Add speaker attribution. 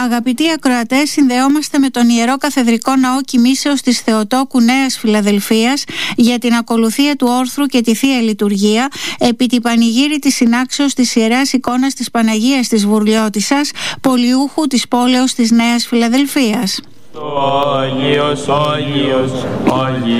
Speaker 1: Αγαπητοί ακροατές, συνδεόμαστε με τον Ιερό Καθεδρικό Ναό Κοιμήσεως της Θεοτόκου Νέας Φιλαδελφίας για την ακολουθία του όρθρου και τη Θεία Λειτουργία επί τη πανηγύρη της συνάξεως της Ιεράς Εικόνας της Παναγίας της Βουρλιώτισσας, πολιούχου της πόλεως της Νέας Φιλαδελφίας.
Speaker 2: Άγιος, Άγιος, Άγιος.